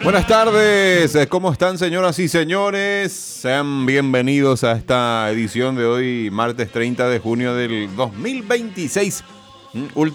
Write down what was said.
Buenas tardes, ¿cómo están señoras y señores? Sean bienvenidos a esta edición de hoy, martes 30 de junio del 2026.